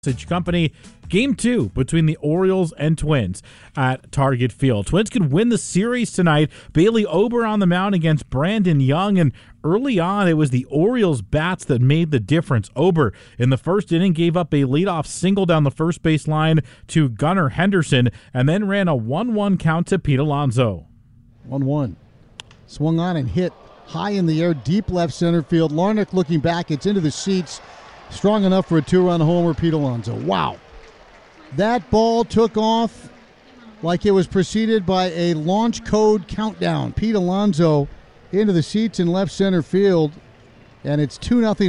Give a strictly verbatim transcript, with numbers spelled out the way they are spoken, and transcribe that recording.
Company. Game two between the Orioles and Twins at Target Field. Twins could win the series tonight. Bailey Ober on the mound against Brandon Young, and early on it was the Orioles bats that made the difference. Ober in the first inning gave up a leadoff single down the first base line to Gunnar Henderson and then ran a one one count to Pete Alonso. one one. Swung on and hit high in the air, deep left center field. Larnach looking back, it's into the seats. Strong enough for a two-run homer, Pete Alonso. Wow. That ball took off like it was preceded by a launch code countdown. Pete Alonso into the seats in left center field, and it's two nothing.